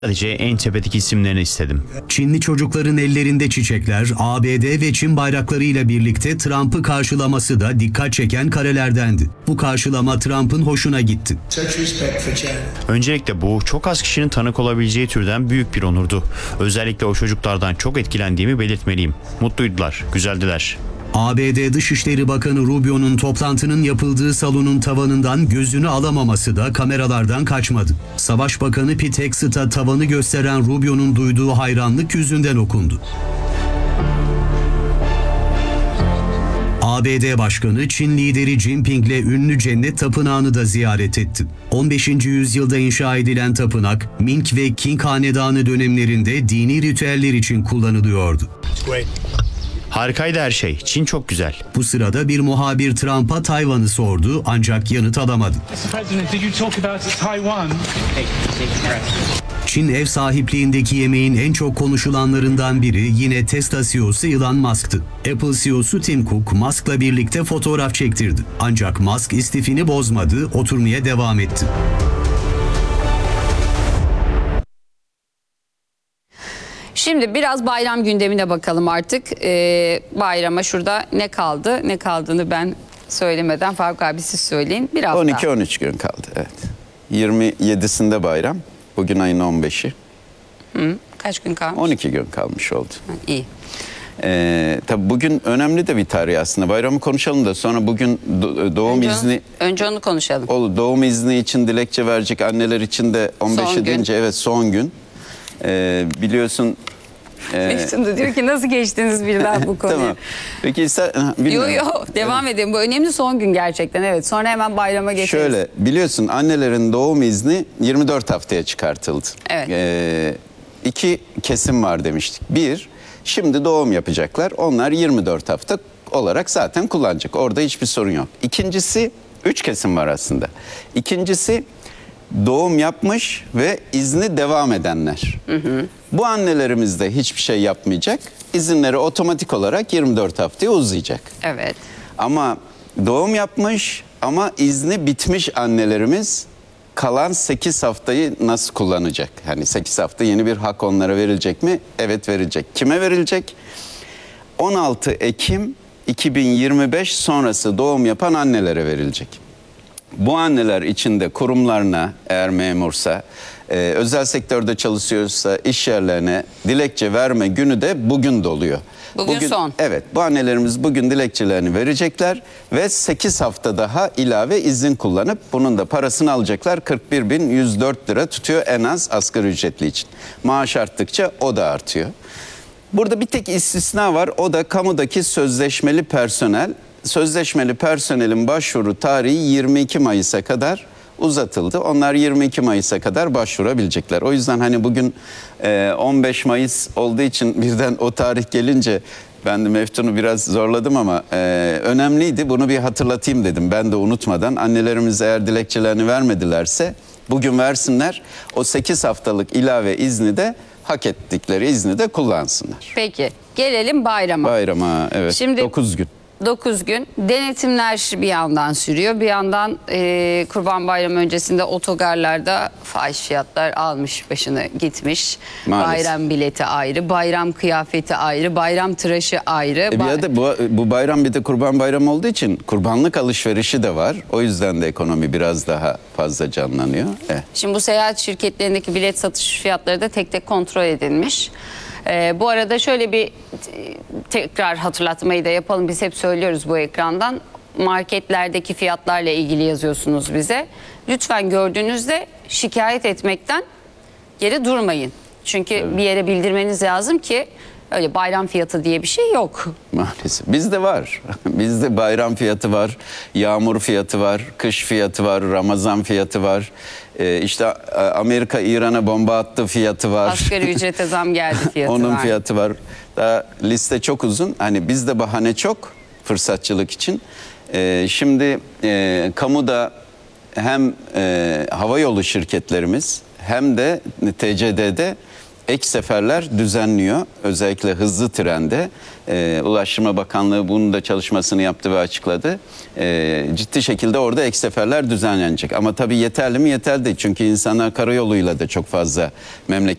Sadece en tepedeki isimlerini istedim. Çinli çocukların ellerinde çiçekler, ABD ve Çin bayraklarıyla birlikte Trump'ı karşılaması da dikkat çeken karelerdendi. Bu karşılama Trump'ın hoşuna gitti. Öncelikle bu çok az kişinin tanık olabileceği türden büyük bir onurdu. Özellikle o çocuklardan çok etkilendiğimi belirtmeliyim. Mutluydular, güzeldiler. ABD Dışişleri Bakanı Rubio'nun toplantının yapıldığı salonun tavanından gözünü alamaması da kameralardan kaçmadı. Savaş Bakanı Pete Hegseth'a tavanı gösteren Rubio'nun duyduğu hayranlık yüzünden okundu. ABD Başkanı Çin lideri Jinping'le ünlü Cennet Tapınağı'nı da ziyaret etti. 15. yüzyılda inşa edilen tapınak, Ming ve Qing hanedanı dönemlerinde dini ritüeller için kullanılıyordu. Harikaydı her şey. Çin çok güzel. Bu sırada bir muhabir Trump'a Tayvan'ı sordu ancak yanıt alamadı. Çin ev sahipliğindeki yemeğin en çok konuşulanlarından biri yine Tesla CEO'su Elon Musk'tı. Apple CEO'su Tim Cook, Musk'la birlikte fotoğraf çektirdi. Ancak Musk istifini bozmadı, oturmaya devam etti. Şimdi biraz bayram gündemine bakalım artık. Bayrama şurada ne kaldı? Ne kaldığını ben söylemeden Faruk abi siz söyleyin. Bir hafta. 12-13 gün kaldı, evet. 27'sinde bayram. Bugün ayın 15'i. Kaç gün kalmış? 12 gün kalmış oldu. İyi. Tabii bugün önemli de bir tarih aslında. Bayramı konuşalım da sonra bugün doğum izni... Önce onu konuşalım. Doğum izni için dilekçe verecek anneler için de 15'i deyince evet son gün. Biliyorsun... Şimdi diyor ki nasıl geçtiniz birden bu konuyu? Tamam. Peki Yok devam edelim. Bu önemli son gün gerçekten, evet. Sonra hemen bayrama geçeriz. Şöyle biliyorsun annelerin doğum izni 24 haftaya çıkartıldı. Evet. 2 kesim var demiştik. Bir, şimdi doğum yapacaklar. Onlar 24 hafta olarak zaten kullanacak. Orada hiçbir sorun yok. İkincisi 3 kesim var aslında. İkincisi doğum yapmış ve izni devam edenler. Bu annelerimiz de hiçbir şey yapmayacak. İzinleri otomatik olarak 24 haftaya uzayacak. Evet. Ama doğum yapmış ama izni bitmiş annelerimiz kalan 8 haftayı nasıl kullanacak? Hani 8 hafta yeni bir hak onlara verilecek mi? Evet verilecek. Kime verilecek? 16 Ekim 2025 sonrası doğum yapan annelere verilecek. Bu anneler içinde kurumlarına, eğer memursa, özel sektörde çalışıyorsa iş yerlerine dilekçe verme günü de bugün doluyor. Bugün son. Evet, bu annelerimiz bugün dilekçelerini verecekler ve 8 hafta daha ilave izin kullanıp bunun da parasını alacaklar. 41.104 lira tutuyor en az asgari ücretli için. Maaş arttıkça o da artıyor. Burada bir tek istisna var, o da kamudaki sözleşmeli personel. Sözleşmeli personelin başvuru tarihi 22 Mayıs'a kadar uzatıldı. Onlar 22 Mayıs'a kadar başvurabilecekler. O yüzden hani bugün 15 Mayıs olduğu için birden o tarih gelince ben de Meftun'u biraz zorladım ama önemliydi. Bunu bir hatırlatayım dedim. Ben de unutmadan annelerimiz eğer dilekçelerini vermedilerse bugün versinler. O 8 haftalık ilave izni de hak ettikleri izni de kullansınlar. Peki gelelim bayrama. Bayrama evet. Şimdi 9 gün. 9 gün denetimler bir yandan sürüyor. Bir yandan Kurban Bayramı öncesinde otogarlarda fahiş fiyatlar almış başını gitmiş. Maalesef. Bayram bileti ayrı, bayram kıyafeti ayrı, bayram tıraşı ayrı. Bir de bu bayram bir de Kurban Bayramı olduğu için kurbanlık alışverişi de var. O yüzden de ekonomi biraz daha fazla canlanıyor. Şimdi bu seyahat şirketlerindeki bilet satış fiyatları da tek tek kontrol edilmiş. Bu arada şöyle bir tekrar hatırlatmayı da yapalım. Biz hep söylüyoruz bu ekrandan. Marketlerdeki fiyatlarla ilgili yazıyorsunuz bize. Lütfen gördüğünüzde şikayet etmekten geri durmayın. Çünkü evet, bir yere bildirmeniz lazım ki öyle bayram fiyatı diye bir şey yok. Maalesef. Bizde var. Bizde bayram fiyatı var, yağmur fiyatı var, kış fiyatı var, Ramazan fiyatı var. İşte Amerika İran'a bomba attı fiyatı var. Asgari ücrete zam geldi fiyatı Onun var. fiyatı var. Daha liste çok uzun. Hani bizde bahane çok fırsatçılık için. Şimdi kamuda hem havayolu şirketlerimiz hem de TCD'de ek seferler düzenliyor. Özellikle hızlı trende. Ulaştırma Bakanlığı bunun da çalışmasını yaptı ve açıkladı. Ciddi şekilde orada ek seferler düzenlenecek. Ama tabii yeterli mi? Yeterli değil. Çünkü insanlar karayoluyla da çok fazla memleket